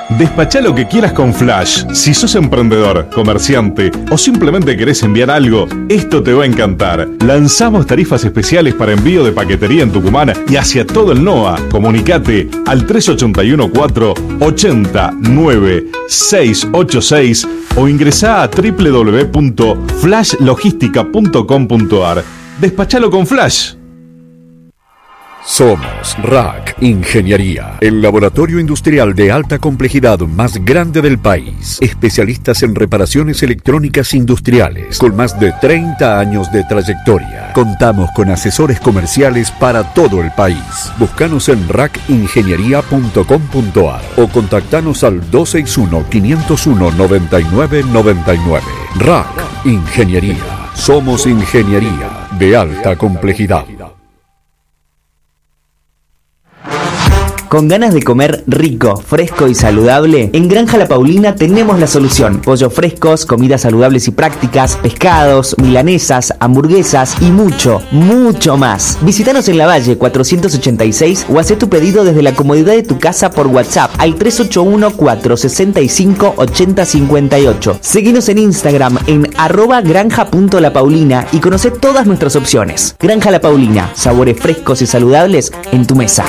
Despachá lo que quieras con Flash. Si sos emprendedor, comerciante o simplemente querés enviar algo, esto te va a encantar. Lanzamos tarifas especiales para envío de paquetería en Tucumán y hacia todo el NOA. Comunicate al 3814-809686 o ingresá a www.flashlogistica.com.ar. Despachalo con Flash. Somos RAC Ingeniería, el laboratorio industrial de alta complejidad más grande del país. Especialistas en reparaciones electrónicas industriales, con más de 30 años de trayectoria. Contamos con asesores comerciales para todo el país. Búscanos en racingeniería.com.ar o contactanos al 261-501-9999. RAC Ingeniería. Somos ingeniería de alta complejidad. ¿Con ganas de comer rico, fresco y saludable? En Granja La Paulina tenemos la solución. Pollos frescos, comidas saludables y prácticas, pescados, milanesas, hamburguesas y mucho, mucho más. Visítanos en La Valle 486 o haz tu pedido desde la comodidad de tu casa por WhatsApp al 381-465-8058. Seguinos en Instagram en @granja.lapaulina y conoce todas nuestras opciones. Granja La Paulina, sabores frescos y saludables en tu mesa.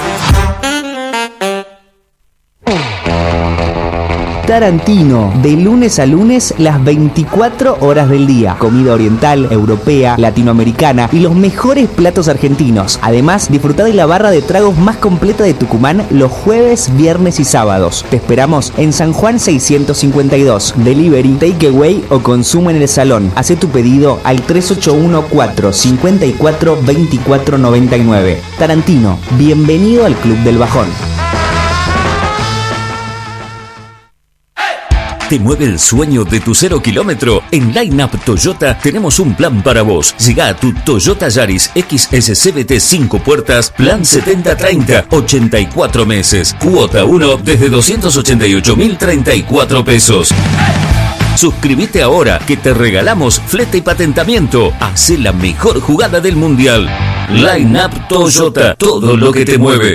Tarantino, de lunes a lunes, las 24 horas del día. Comida oriental, europea, latinoamericana y los mejores platos argentinos. Además, disfruta de la barra de tragos más completa de Tucumán los jueves, viernes y sábados. Te esperamos en San Juan 652. Delivery, takeaway o consumo en el salón. Haz tu pedido al 3814-542499. Tarantino, bienvenido al Club del Bajón. ¿Te mueve el sueño de tu 0 kilómetro? En Line Up Toyota tenemos un plan para vos. Llega a tu Toyota Yaris XS CVT 5 puertas, plan 70-30, 84 meses. Cuota 1 desde 288.034 pesos. Suscríbete ahora que te regalamos flete y patentamiento. Hacé la mejor jugada del mundial. Line Up Toyota, todo lo que te mueve.